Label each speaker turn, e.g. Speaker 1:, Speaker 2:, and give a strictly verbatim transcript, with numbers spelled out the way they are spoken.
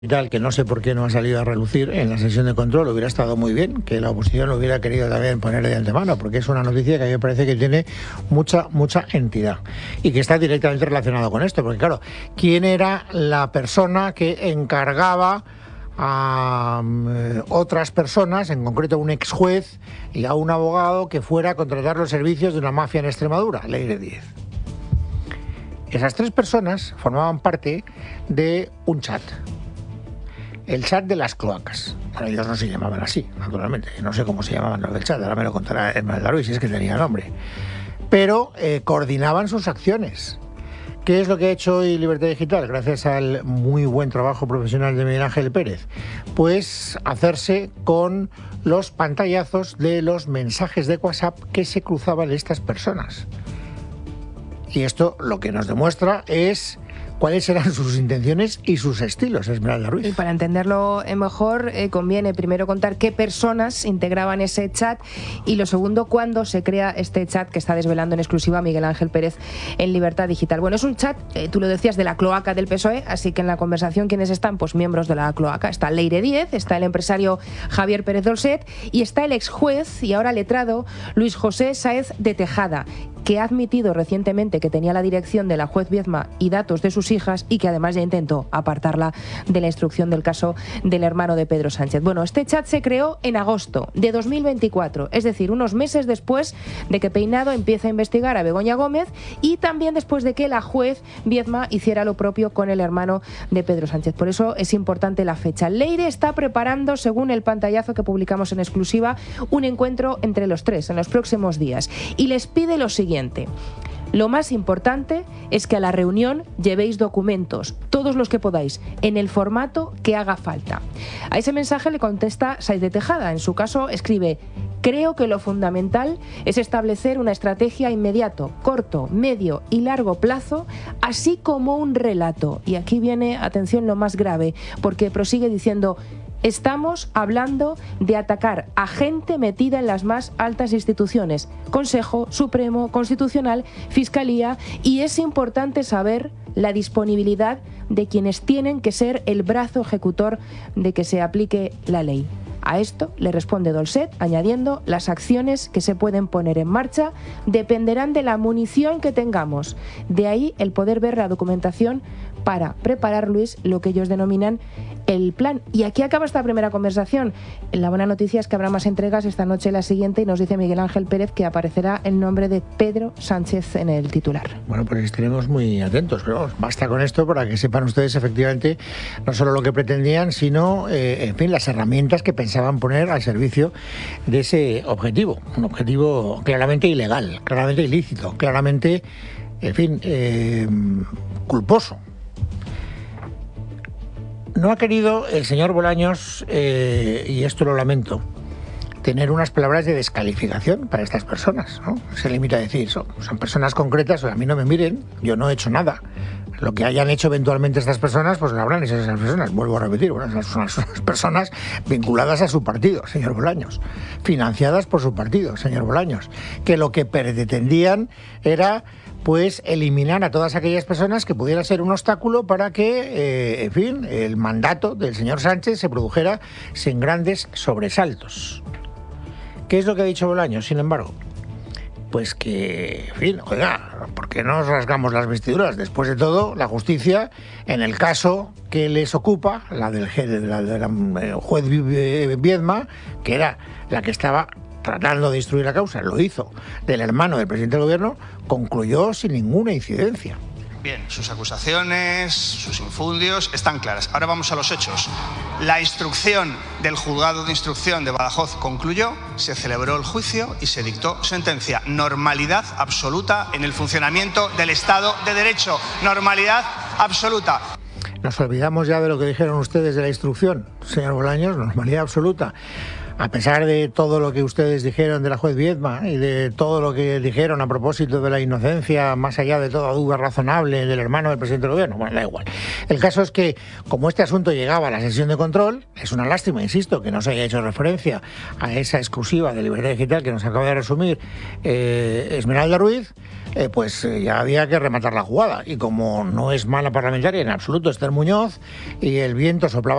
Speaker 1: y tal, que no sé por qué no ha salido a relucir en la sesión de control. Hubiera estado muy bien que la oposición lo hubiera querido también poner de antemano, porque es una noticia que a mí me parece que tiene mucha, mucha entidad y que está directamente relacionado con esto, porque claro, ¿quién era la persona que encargaba a eh, otras personas, en concreto un ex juez y a un abogado, que fuera a contratar los servicios de una mafia en Extremadura, Leire Díez? Esas tres personas formaban parte de un chat, el chat de las cloacas. Bueno, ellos no se llamaban así, naturalmente, no sé cómo se llamaban los del chat, ahora me lo contará Esmeralda Ruiz, si es que tenía nombre, pero eh, coordinaban sus acciones. ¿Qué es lo que ha hecho hoy Libertad Digital? Gracias al muy buen trabajo profesional de Miguel Ángel Pérez. Pues hacerse con los pantallazos de los mensajes de WhatsApp que se cruzaban estas personas. Y esto lo que nos demuestra es cuáles eran sus intenciones y sus estilos, Esmeralda Ruiz.
Speaker 2: Y para entenderlo mejor, eh, conviene primero contar qué personas integraban ese chat y lo segundo, cuándo se crea este chat que está desvelando en exclusiva Miguel Ángel Pérez en Libertad Digital. Bueno, es un chat, eh, tú lo decías, de la cloaca del P S O E, así que en la conversación, ¿quiénes están? Pues miembros de la cloaca. Está Leire Díez, está el empresario Javier Pérez Dolcet y está el ex juez y ahora letrado Luis José Sáez de Tejada, que ha admitido recientemente que tenía la dirección de la juez Viedma y datos de sus hijas y que además ya intentó apartarla de la instrucción del caso del hermano de Pedro Sánchez. Bueno, este chat se creó en agosto de dos mil veinticuatro, es decir, unos meses después de que Peinado empiece a investigar a Begoña Gómez y también después de que la juez Viedma hiciera lo propio con el hermano de Pedro Sánchez. Por eso es importante la fecha. Leire está preparando, según el pantallazo que publicamos en exclusiva, un encuentro entre los tres en los próximos días y les pide lo siguiente. Lo más importante es que a la reunión llevéis documentos, todos los que podáis, en el formato que haga falta. A ese mensaje le contesta Sáez de Tejada. En su caso escribe: creo que lo fundamental es establecer una estrategia inmediato, corto, medio y largo plazo, así como un relato. Y aquí viene, atención, lo más grave, porque prosigue diciendo: estamos hablando de atacar a gente metida en las más altas instituciones, Consejo Supremo, Constitucional, Fiscalía, y es importante saber la disponibilidad de quienes tienen que ser el brazo ejecutor de que se aplique la ley. A esto le responde Dolcet añadiendo: las acciones que se pueden poner en marcha dependerán de la munición que tengamos. De ahí el poder ver la documentación para preparar, Luis, lo que ellos denominan el plan. Y aquí acaba esta primera conversación. La buena noticia es que habrá más entregas esta noche y la siguiente, y nos dice Miguel Ángel Pérez que aparecerá el nombre de Pedro Sánchez en el titular.
Speaker 1: Bueno, pues estaremos muy atentos, pero vamos, basta con esto para que sepan ustedes efectivamente no solo lo que pretendían, sino, eh, en fin, las herramientas que pensaban poner al servicio de ese objetivo. Un objetivo claramente ilegal, claramente ilícito, claramente, en fin, eh, culposo. No ha querido el señor Bolaños, eh, y esto lo lamento, tener unas palabras de descalificación para estas personas, ¿no? Se limita a decir, son, son personas concretas, a mí no me miren, yo no he hecho nada. Lo que hayan hecho eventualmente estas personas, pues lo habrán hecho esas personas. Vuelvo a repetir, bueno, son las personas vinculadas a su partido, señor Bolaños, financiadas por su partido, señor Bolaños, que lo que pretendían era, pues, eliminar a todas aquellas personas que pudieran ser un obstáculo para que, eh, en fin, el mandato del señor Sánchez se produjera sin grandes sobresaltos. ¿Qué es lo que ha dicho Bolaños, sin embargo? Pues que, en fin, oiga, ¿por qué no nos rasgamos las vestiduras? Después de todo, la justicia, en el caso que les ocupa, la del de la, de la juez Viedma, que era la que estaba tratando de instruir la causa, lo hizo, del hermano del presidente del gobierno, concluyó sin ninguna incidencia.
Speaker 3: Bien, sus acusaciones, sus infundios están claras. Ahora vamos a los hechos. La instrucción del juzgado de instrucción de Badajoz concluyó, se celebró el juicio y se dictó sentencia. Normalidad absoluta en el funcionamiento del Estado de Derecho. Normalidad absoluta.
Speaker 1: Nos olvidamos ya de lo que dijeron ustedes de la instrucción, señor Bolaños, normalidad absoluta. a pesar de todo lo que ustedes dijeron de la juez Viedma y de todo lo que dijeron a propósito de la inocencia, más allá de toda duda razonable, del hermano del presidente del gobierno, bueno, da igual. El caso es que, como este asunto llegaba a la sesión de control, es una lástima, insisto, que no se haya hecho referencia a esa exclusiva de Libertad Digital que nos acaba de resumir eh, Esmeralda Ruiz, eh, pues eh, ya había que rematar la jugada. Y como no es mala parlamentaria en absoluto Esther Muñoz, y el viento soplaba